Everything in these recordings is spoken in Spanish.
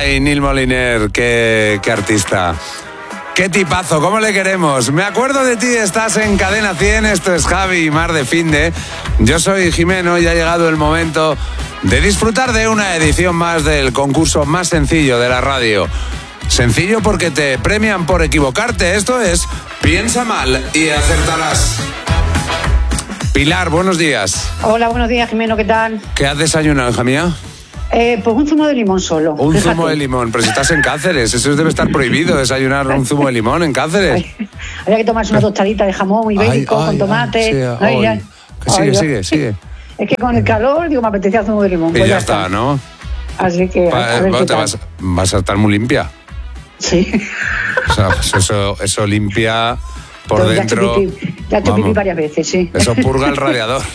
Ay, Neil Moliner, qué artista. Qué tipazo, ¿cómo le queremos? Me acuerdo de ti, estás en Cadena 100, esto es Javi y Mar de Finde. Yo soy Jimeno y ha llegado el momento de disfrutar de una edición más del concurso más sencillo de la radio. Sencillo porque te premian por equivocarte, esto es Piensa mal y acertarás. Pilar, buenos días. Hola, buenos días, Jimeno, ¿qué tal? ¿Qué has desayunado, hija mía? Pues un zumo de limón solo. Un fíjate. zumo de limón, pero si estás en Cáceres, eso debe estar prohibido, desayunar un zumo de limón en Cáceres. Habría que tomarse una tostadita de jamón ibérico con tomate. Sigue. Es que con el calor, digo, me apetecía zumo de limón. Y Pues ya está, ¿no? Así que, a ver qué tal. Vas a estar muy limpia. Sí. O sea, eso limpia por Entonces, dentro. Ya he hecho pipí varias veces, sí. Eso purga el radiador.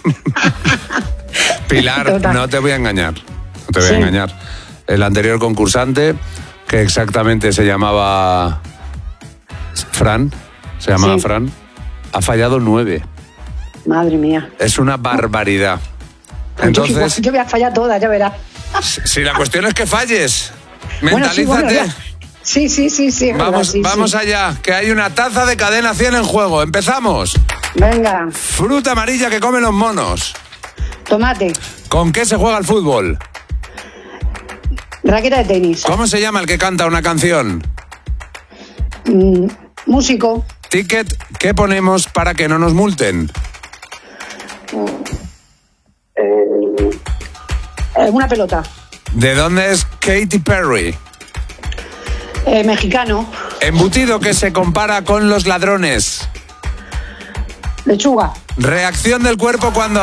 Pilar, Total. no te voy a engañar. No te voy a engañar. El anterior concursante, que exactamente se llamaba Fran, Fran, ha fallado 9. Madre mía. Es una barbaridad. Entonces, yo voy a fallar todas, ya verás. si la cuestión es que falles, Bueno, mentalízate. Sí. Vamos allá, que hay una taza de Cadena 100 en juego. Empezamos. Venga, Fruta amarilla que comen los monos. tomate, ¿Con qué se juega el fútbol? raqueta de tenis, ¿Cómo se llama el que canta una canción? músico, Ticket, ¿qué ponemos para que no nos multen? una pelota, ¿De dónde es Katy Perry? mexicano, Embutido que se compara con los ladrones. lechuga, Reacción del cuerpo cuando...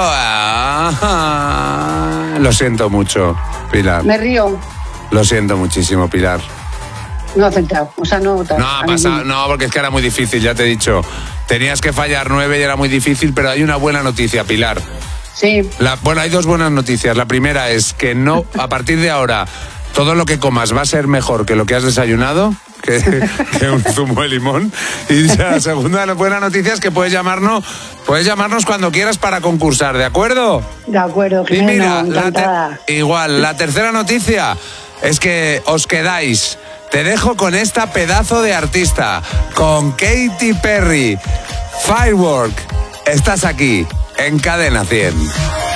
Lo siento mucho, Pilar. me río. Lo siento muchísimo, Pilar. No ha acertado, o sea, no... No, porque es que era muy difícil, ya te he dicho. Tenías que fallar 9 y era muy difícil, pero hay una buena noticia, Pilar. Sí. Hay dos buenas noticias. La primera es que no, a partir de ahora, todo lo que comas va a ser mejor que lo que has desayunado, que un zumo de limón. Y la segunda buena noticia es que puedes llamarnos cuando quieras para concursar, ¿de acuerdo? De acuerdo, Y Jimeno, mira, encantada. igual, la tercera noticia es que os quedáis. Te dejo con esta pedazo de artista, con Katy Perry. Firework, estás aquí, en Cadena 100.